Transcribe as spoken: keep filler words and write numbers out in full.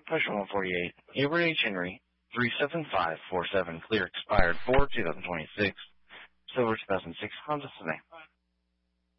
Question one forty-eight. Avery H. Henry, three seven five four seven, clear expired for two thousand twenty-six. Silver two thousand six Honda Civic.